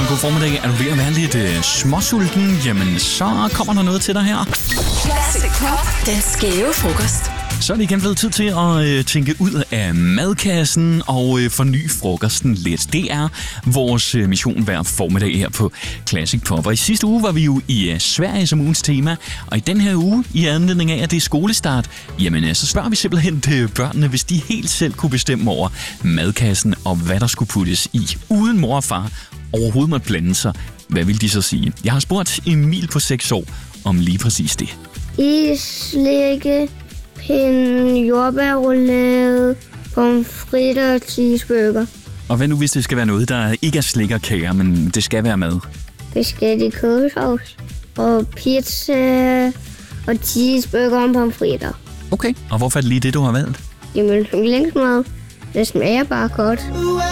god formiddag. Er du ved at være lidt småsulten? Jamen, så kommer der noget til dig her. Classic Pop. Den skæve frokost. Så er det igen blevet tid til at tænke ud af madkassen og forny frokosten lidt. Det er vores mission hver formiddag her på Classic Pop. Og i sidste uge var vi jo i Sverige som ugens tema. Og i den her uge, i anledning af, at det er skolestart, jamen så spørger vi simpelthen til børnene, hvis de helt selv kunne bestemme over madkassen og hvad der skulle puttes i. Uden mor og far overhovedet måtte blande sig. Hvad vil de så sige? Jeg har spurgt Emil på 6 år om lige præcis det. Slikke, pind, jordbærroulade, pomfritter og cheeseburger. Og hvad nu, hvis det skal være noget, der ikke er slik og kager, men det skal være mad? Spaghetti kødsovs og pizza og cheeseburger og pomfritter. Okay, og hvorfor er det lige det, du har valgt? Jamen, yndlingsmad. Det smager bare godt.